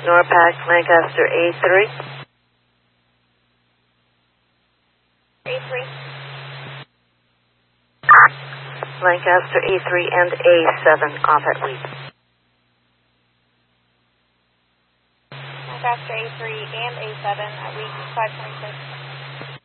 NORPAC, Lancaster A3. A3. Lancaster A3 and A7 off at week. Lancaster A3 and A7 at week 526.